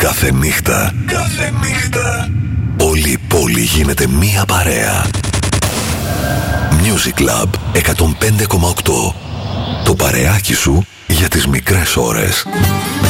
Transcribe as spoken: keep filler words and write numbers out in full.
Κάθε νύχτα, κάθε νύχτα, όλη η πόλη γίνεται μία παρέα. Music Club εκατόν πέντε κόμμα οκτώ. Το παρεάκι σου για τις μικρές ώρες.